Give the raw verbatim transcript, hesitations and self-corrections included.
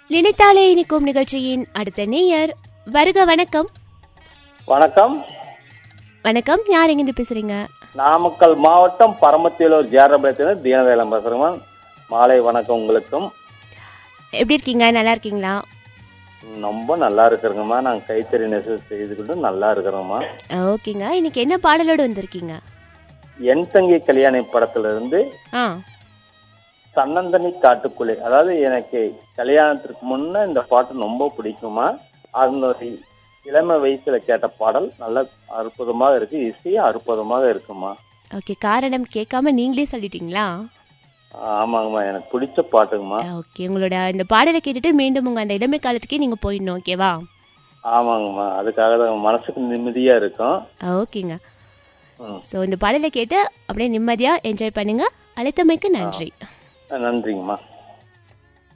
நினைத்தாலே இனிக்கும் நிகழ்ச்சியின் அடுத்த நேயர் வருக. வணக்கம். வணக்கம். வணக்கம், யார் எங்கிருந்து பேசுறீங்க? நாமக்கல் மாவட்டம் பரமத்திலூர் ஜேரபலத்திலிருந்து தீனதயாளன் பேசுறேங்க. மாலை வணக்கம் உங்களுக்கும். எப்படி இருக்கீங்க? நல்லா இருக்கீங்களா? ரொம்ப நல்லா இருக்கிறோங்கம்மா. நாங்கள் கைத்தறி நெசவு செய்துக்கிட்டு நல்லா இருக்கிறோம்மா. ஓகேங்க, இன்னைக்கு என்ன பாடலோடு வந்திருக்கீங்க? என் தங்கி கல்யாணி படத்துல இருந்து ஆ தன்னந்தனி காட்டுக்குள்ளே, அதாவது எனக்கு கல்யாணத்திற்கு முன்ன இந்த பாட்டு ரொம்ப பிடிக்குமா. அந்த இளமை வயசுல கேட்ட பாடல் நல்ல அற்புதமாக இருக்கு, இசையும் அற்புதமாக இருக்குமா. ஓகே, காரணம் கேட்காம நீங்களே சொல்லிட்டீங்களா? ஆமாங்கம்மா, எனக்கு பிடிச்ச பாட்டுங்கம்மா. ஓகே, உங்களோட இந்த பாடலை கேட்டுட்டு மீண்டும் உங்க அந்த இளமை காலத்துக்கே நீங்க போயிடணும். ஓகேவா? ஆமாங்கம்மா, அதுக்காக தான் மனசுக்கு நிம்மதியா இருக்கும். ஓகேங்க. ஸோ இந்த பாடலை கேட்டு அப்படியே நிம்மதியா என்ஜாய் பண்ணுங்க. அழைத்தமைக்கு நன்றி. நன்றிங்கம்மா.